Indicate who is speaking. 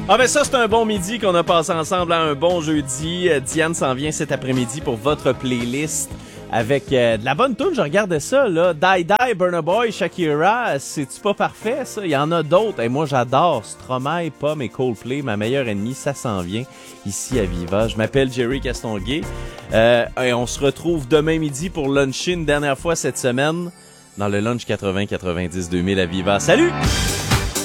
Speaker 1: Ah ben ça, c'est un bon midi qu'on a passé ensemble, hein, un bon jeudi. Diane s'en vient cet après-midi pour votre playlist avec de la bonne tune. Je regardais ça, là. Die Die, Burna Boy, Shakira. C'est-tu pas parfait, ça? Il y en a d'autres. Et moi, j'adore Stromae, Pomme et Coldplay. Ma meilleure ennemie, ça s'en vient ici à Viva. Je m'appelle Jerry Castonguay. Et on se retrouve demain midi pour luncher une dernière fois cette semaine dans le Lunch 80-90-2000 à Viva. Salut!